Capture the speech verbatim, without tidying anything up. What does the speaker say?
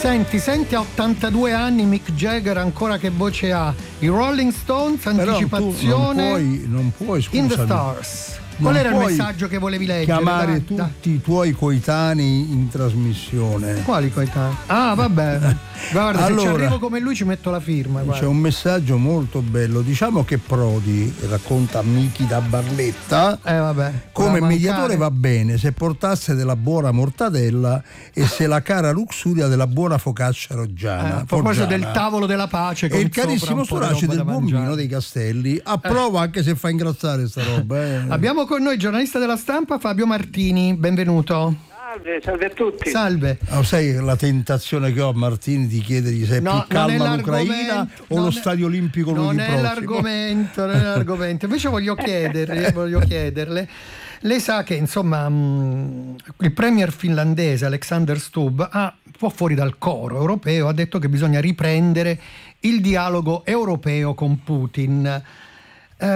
Senti, senti, a ottantadue anni Mick Jagger ancora che voce ha. I Rolling Stones, anticipazione. Però tu non puoi, non puoi, scusami, In the Stars. Qual era il messaggio che volevi leggere? Chiamare da, tutti da. i tuoi coetanei in trasmissione. Quali coetanei? Ah, vabbè. Guarda, allora, se ci arrivo come lui ci metto la firma. C'è guarda. un messaggio molto bello. Diciamo che Prodi, racconta Michi da Barletta, eh, vabbè, come mediatore va bene se portasse della buona mortadella e se la cara luxuria della buona focaccia roggiana. Eh, a proposito del tavolo della pace. E il carissimo Storace del buon vino dei Castelli. Approva eh. anche se fa ingrassare sta roba. Eh. Abbiamo con noi giornalista della Stampa Fabio Martini, benvenuto. Salve, salve a tutti. Salve. Oh, sai la tentazione che ho a Martini di chiedergli se è no, più calma l'Ucraina o lo è, stadio olimpico lunedì prossimo. Non è l'argomento, non è l'argomento. Invece voglio chiederle, voglio chiederle. Lei sa che insomma mh, il premier finlandese Alexander Stubb ha un po' fuori dal coro europeo, ha detto che bisogna riprendere il dialogo europeo con Putin.